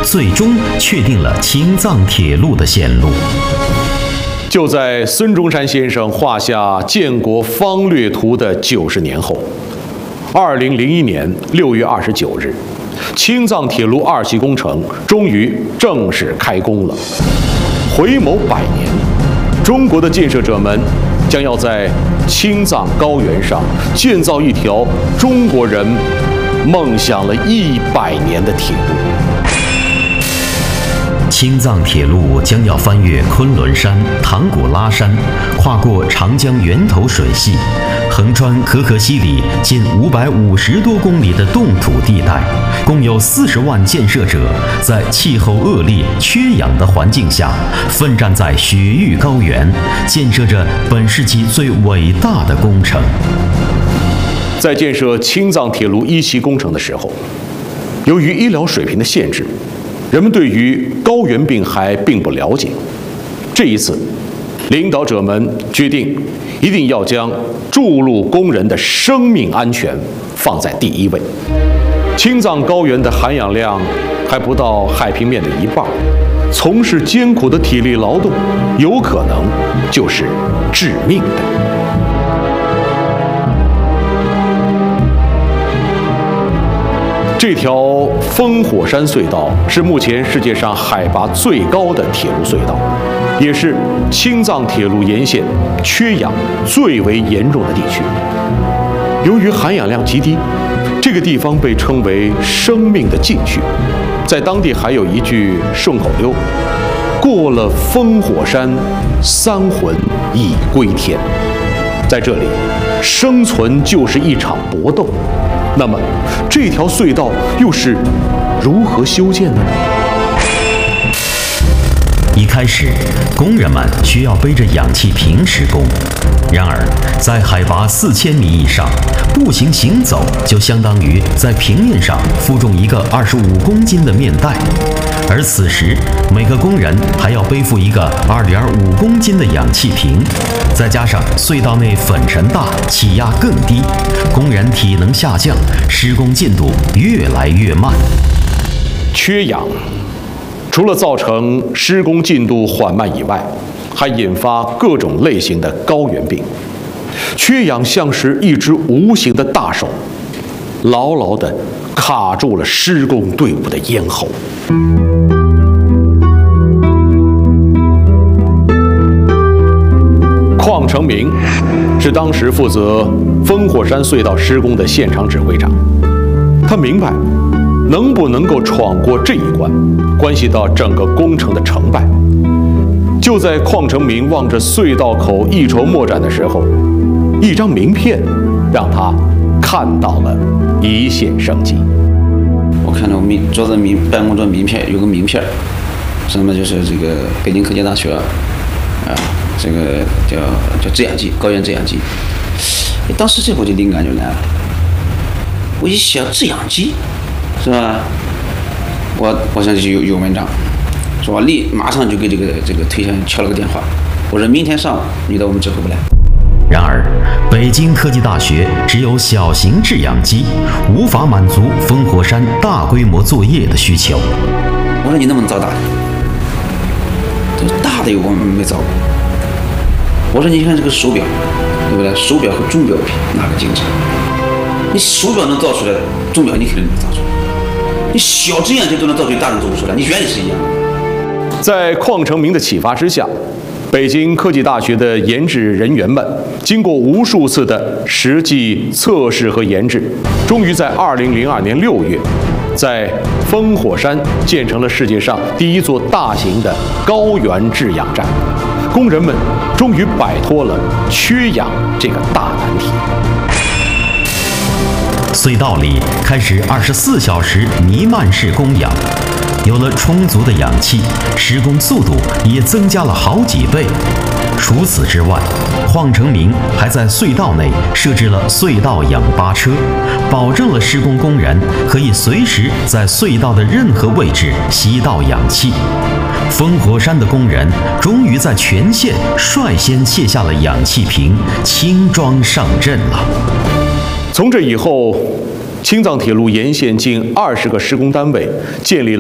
最终确定了青藏铁路的线路。 就在孙中山先生画下建国方略图的90年后，2001年6月29日，青藏铁路2期工程终于正式开工了。回眸100年，中国的建设者们将要在青藏高原上建造一条中国人梦想了100年的铁路。 青藏铁路将要翻越昆仑山、唐古拉山，跨过长江源头水系，横穿可可西里近550多公里的冻土地带，共有40万建设者在气候恶劣、缺氧的环境下，奋战在雪域高原，建设着本世纪最伟大的工程。 在建设青藏铁路1期工程的时候，由于医疗水平的限制，人们对于高原病还并不了解。这一次，领导者们决定一定要将筑路工人的生命安全放在第一位。青藏高原的含氧量还不到海平面的1半，从事艰苦的体力劳动有可能就是致命的。这条烽火山隧道是目前世界上海拔最高的铁路隧道，也是青藏铁路沿线缺氧最为严重的地区。由于含氧量极低，这个地方被称为生命的禁区。在当地还有一句顺口溜：过了烽火山，3魂已归天。在这里，生存就是一场搏斗。那么，这条隧道又是如何修建的呢？ 一开始，工人们需要背着氧气瓶施工。然而，在海拔4000米以上，步行行走就相当于在平面上负重一个25公斤的面袋。而此时，每个工人还要背负一个2.5公斤的氧气瓶，再加上隧道内粉尘大、气压更低，工人体能下降，施工进度越来越慢。 缺氧除了造成施工进度缓慢以外，还引发各种类型的高原病。缺氧像是一只无形的大手，牢牢地卡住了施工队伍的咽喉。邝成明是当时负责烽火山隧道施工的现场指挥长，他明白能不能够闯过这一关，关系到整个工程的成败。就在邝成明望着隧道口一筹莫展的时候，一张名片让他看到了一线生机。 我看到我桌子办公桌名片有个名片，什么就是这个北京科技大学这个叫制氧机，高原制氧机。当时这会儿就灵感就来了，我一想制氧机是吧？我想就有文章，说马上就给这个推销员敲了个电话，我说明天上午你到我们指挥部来。 然而，北京科技大学只有小型制氧机，无法满足烽火山大规模作业的需求。 我说你能不能造大的？这大的我们没造过。我说你看这个手表，对不对？手表和钟表比哪个精致？你手表能造出来，钟表你肯定能造出来。你小制氧机都能造出来，大人做不出来，你原理是一样的。 在邝成明的启发之下，北京科技大学的研制人员们经过无数次的实际测试和研制，终于在2002年6月，在烽火山建成了世界上第一座大型的高原制氧站。工人们终于摆脱了缺氧这个大难题。 隧道里开始24小时弥漫式供氧，有了充足的氧气，施工速度也增加了好几倍。除此之外，邝成明还在隧道内设置了隧道氧吧车，保证了施工工人可以随时在隧道的任何位置吸到氧气。烽火山的工人终于在全线率先卸下了氧气瓶，轻装上阵了。 从这以后，青藏铁路沿线近20个施工单位建立了